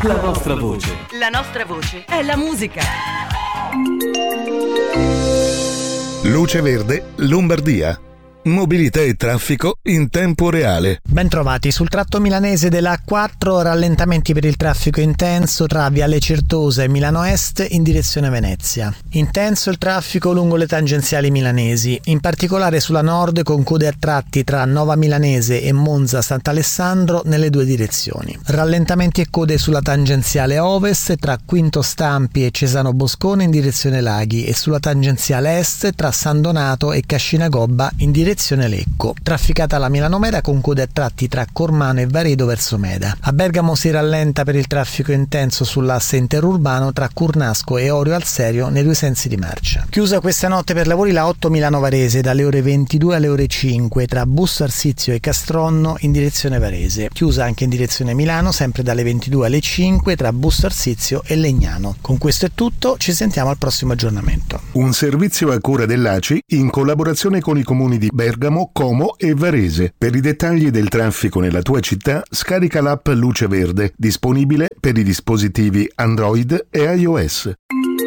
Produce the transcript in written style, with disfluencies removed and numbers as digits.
La vostra voce. La nostra voce è la musica. Luce Verde, Lombardia. Mobilità e traffico in tempo reale. Bentrovati. Sul tratto milanese della A4 rallentamenti per il traffico intenso tra Viale Certosa e Milano Est in direzione Venezia. Intenso il traffico lungo le tangenziali milanesi, in particolare sulla nord con code a tratti tra Nova Milanese e Monza Sant'Alessandro nelle due direzioni. Rallentamenti e code sulla tangenziale ovest tra Quinto Stampi e Cesano Boscone in direzione Laghi e sulla tangenziale est tra San Donato e Cascinagobba in direzione Lecco. Trafficata la Milano Meda con code a tratti tra Cormano e Varedo verso Meda. A Bergamo si rallenta per il traffico intenso sull'asse interurbano tra Curnasco e Orio al Serio nei due sensi di marcia. Chiusa questa notte per lavori la 8 Milano Varese dalle ore 22 alle ore 5 tra Busto Arsizio e Castronno in direzione Varese. Chiusa anche in direzione Milano sempre dalle 22 alle 5 tra Busto Arsizio e Legnano. Con questo è tutto, ci sentiamo al prossimo aggiornamento. Un servizio a cura dell'ACI in collaborazione con i comuni di Bergamo, Como e Varese. Per i dettagli del traffico nella tua città, scarica l'app Luce Verde, disponibile per i dispositivi Android e iOS.